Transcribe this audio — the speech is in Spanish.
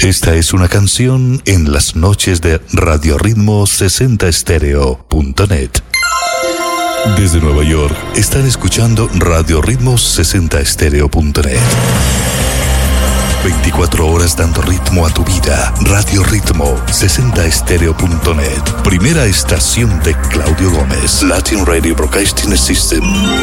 Esta es una canción en las noches de RadioRitmo60Stereo.net. Desde Nueva York están escuchando RadioRitmo60Stereo.net. 24 horas dando ritmo a tu vida. Radio Ritmo 60Stereo.net. Primera estación de Claudio Gómez. Latin Radio Broadcasting System.